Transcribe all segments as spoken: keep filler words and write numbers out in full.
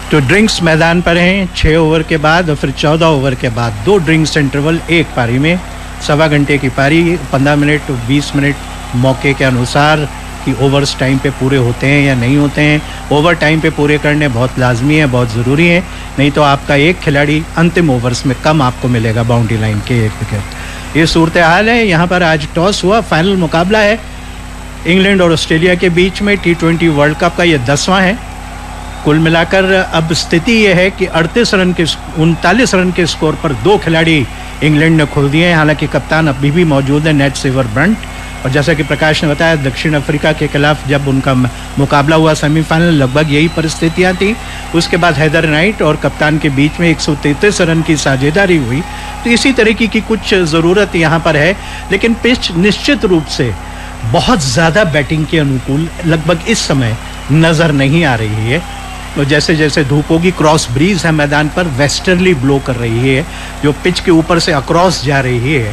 तो ड्रिंक्स मैदान पर हैं छः ओवर के बाद और फिर चौदह ओवर के बाद दो ड्रिंक्स इंटरवल एक पारी में, सवा घंटे की पारी, पंद्रह मिनट बीस मिनट मौके के अनुसार कि ओवर्स टाइम पे पूरे होते हैं या नहीं होते हैं। ओवर टाइम पे पूरे करने बहुत लाजमी है, बहुत ज़रूरी है, नहीं तो आपका एक खिलाड़ी अंतिम ओवर्स में कम आपको मिलेगा बाउंड्री लाइन के एक विकेट। ये सूरत हाल है। यहाँ पर आज टॉस हुआ, फाइनल मुकाबला है इंग्लैंड और ऑस्ट्रेलिया के बीच में। टी ट्वेंटी वर्ल्ड कप का ये दसवां है। कुल मिलाकर अब स्थिति यह है कि अड़तीस रन के उनतालीस रन के स्कोर पर दो खिलाड़ी इंग्लैंड ने खो दिए हैं। हालांकि कप्तान अभी भी मौजूद है, नेट सेवर ब्रंट। और जैसा कि प्रकाश ने बताया, दक्षिण अफ्रीका के खिलाफ जब उनका मुकाबला हुआ सेमीफाइनल, लगभग यही परिस्थितियां थी। उसके बाद हैदर नाइट और कप्तान के बीच में एक सौ तैंतीस रन की साझेदारी हुई। तो इसी तरीके की कुछ ज़रूरत यहाँ पर है, लेकिन पिच निश्चित रूप से बहुत ज़्यादा बैटिंग के अनुकूल लगभग इस समय नज़र नहीं आ रही है। तो जैसे जैसे धूप होगी, क्रॉस ब्रीज है मैदान पर, वेस्टर्ली ब्लो कर रही है जो पिच के ऊपर से अक्रॉस जा रही है।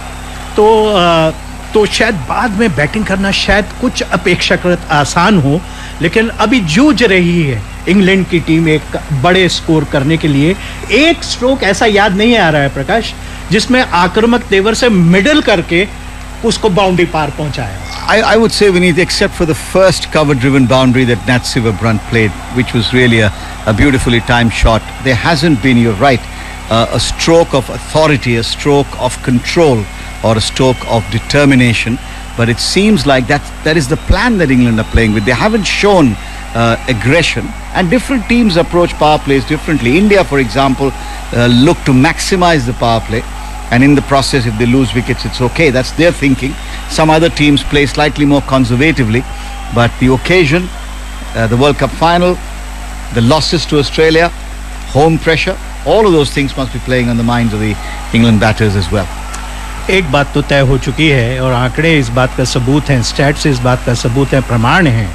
तो आ, तो शायद बाद में बैटिंग करना शायद कुछ अपेक्षाकृत आसान हो, लेकिन अभी जूझ रही है इंग्लैंड की टीम एक बड़े स्कोर करने के लिए। एक स्ट्रोक ऐसा याद नहीं आ रहा है प्रकाश जिसमें आक्रामक तेवर से मिडल करके उसको बाउंड्री पार पहुंचाया। I, I would say, Vineet, except for the first cover-driven boundary that Nat Silver Brunt played, which was really a, a beautifully timed shot, there hasn't been, you're right, uh, a stroke of authority, a stroke of control, or a stroke of determination. But it seems like that that is the plan that England are playing with. They haven't shown uh, aggression, and different teams approach power plays differently. India, for example, uh, look to maximize the power play. And in the process, if they lose wickets, it's okay. That's their thinking. Some other teams play slightly more conservatively. But the occasion, uh, the World Cup final, the losses to Australia, home pressure, all of those things must be playing on the minds of the England batters as well. एक बात तो तय हो चुकी है और आंकड़े इस बात का सबूत हैं, स्टैट्स इस बात का सबूत है, प्रमाण है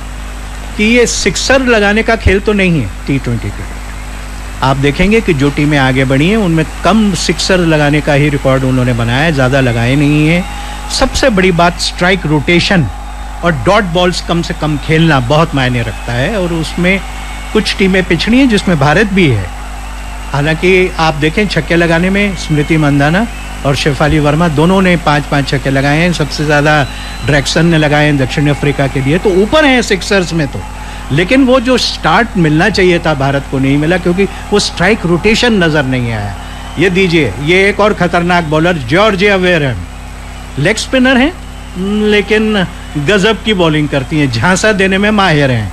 कि ये सिक्सर लगाने का खेल तो नहीं है टी ट्वेंटी क्रिकेट। आप देखेंगे कि जो टीमें आगे बढ़ी हैं उनमें कम सिक्सर लगाने का ही रिकॉर्ड उन्होंने बनाया है, ज़्यादा लगाए नहीं है। सबसे बड़ी बात स्ट्राइक रोटेशन और डॉट बॉल्स कम से कम खेलना बहुत मायने रखता है, और उसमें कुछ टीमें पिछड़ी हैं जिसमें भारत भी है। हालांकि आप देखें छक्के लगाने में स्मृति मंदाना और शेफाली वर्मा दोनों ने पाँच पाँच छक्के लगाए हैं। सबसे ज़्यादा ड्रैक्सन ने लगाए हैं दक्षिण अफ्रीका के लिए, तो ऊपर हैं सिक्सर्स में तो। लेकिन वो जो स्टार्ट मिलना चाहिए था भारत को नहीं मिला, क्योंकि वो स्ट्राइक रोटेशन नज़र नहीं आया। ये दीजिए, ये एक और ख़तरनाक bowler Georgia Wareham, leg spinner हैं लेकिन गजब की बॉलिंग करती हैं, झांसा देने में माहिर हैं।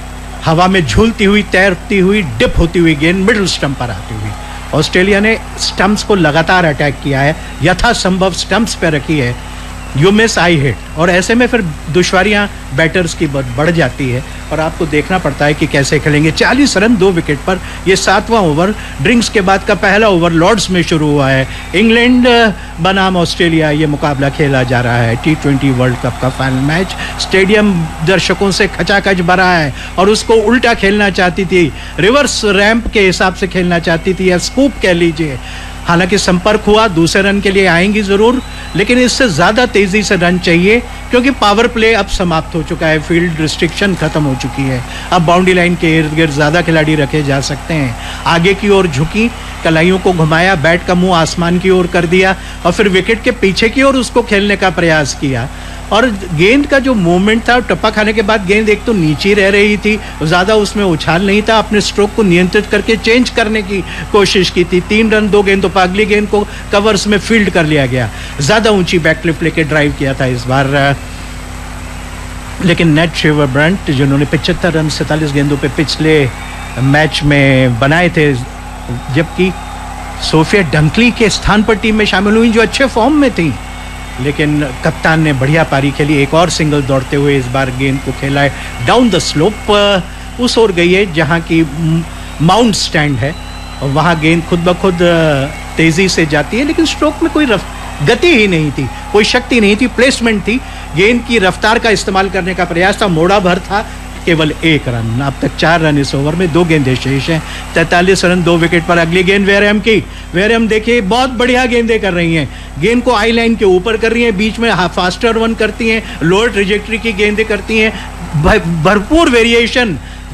हवा में झूलती हुई, तैरती हुई, डिप होती हुई गेंद मिडिल स्टंप पर आती हुई। ऑस्ट्रेलिया ने स्टंप्स को लगातार अटैक किया है, यथासंभव स्टंप्स पे रखी है, यू मिस आई हिट, और ऐसे में फिर दुश्वारियां बैटर्स की बढ़ जाती है और आपको देखना पड़ता है कि कैसे खेलेंगे। चालीस रन दो विकेट पर ये सातवां ओवर, ड्रिंक्स के बाद का पहला ओवर लॉर्ड्स में शुरू हुआ है। इंग्लैंड बनाम ऑस्ट्रेलिया ये मुकाबला खेला जा रहा है, टी ट्वेंटी वर्ल्ड कप का फाइनल मैच। स्टेडियम दर्शकों से खचाखच भरा है और उसको उल्टा खेलना चाहती थी, रिवर्स रैंप के हिसाब से खेलना चाहती थी, या स्कूप कह लीजिए। हालांकि संपर्क हुआ, दूसरे रन के लिए आएंगी ज़रूर, लेकिन इससे ज़्यादा तेज़ी से रन चाहिए क्योंकि पावर प्ले अब समाप्त हो चुका है, फील्ड रिस्ट्रिक्शन ख़त्म हो चुकी है। अब बाउंड्री लाइन के इर्द गिर्द ज़्यादा खिलाड़ी रखे जा सकते हैं। आगे की ओर झुकी, कलाइयों को घुमाया, बैट का मुंह आसमान की ओर कर दिया और फिर विकेट के पीछे की ओर उसको खेलने का प्रयास किया। और गेंद का जो मूवमेंट था, टप्पा खाने के बाद गेंद एक तो नीचे रह रही थी, ज़्यादा उसमें उछाल नहीं था, अपने स्ट्रोक को नियंत्रित करके चेंज करने की कोशिश की थी। तीन रन दो गेंदों पर अगली गेंद को कवर्स में फील्ड कर लिया गया, ज़्यादा ऊंची बैकलिफ्ट लेके ड्राइव किया था इस बार। लेकिन नेट सेवर ब्रंट जिन्होंने पचहत्तर रन सैंतालीस गेंदों पे पिछले मैच में बनाए थे, जबकि सोफिया डंकली के स्थान पर टीम में शामिल हुई जो अच्छे फॉर्म में थी, लेकिन कप्तान ने बढ़िया पारी खेली। एक और सिंगल दौड़ते हुए इस बार गेंद को खेला है डाउन द स्लोप, उस ओर गई है जहाँ की माउंट स्टैंड है, और वहाँ गेंद खुद ब खुद तेज़ी से जाती है, लेकिन स्ट्रोक में कोई रफ गति ही नहीं थी, कोई शक्ति नहीं थी, प्लेसमेंट थी। गेंद की रफ्तार का इस्तेमाल करने का प्रयास था, मोड़ा भर था, केवल एक रन। अब तक चार रन इस ओवर में, दो गेंदें शेष हैं, तैंतालीस रन दो विकेट पर। अगली गेंद वेरहम की, वेरहम देखिए बहुत बढ़िया गेंदें कर रही हैं, गेंद को आई लाइन के ऊपर कर रही हैं, बीच में फास्टर वन करती हैं, लोअर ट्रेजेक्टरी की गेंदें करती हैं, भरपूर वेरिएशन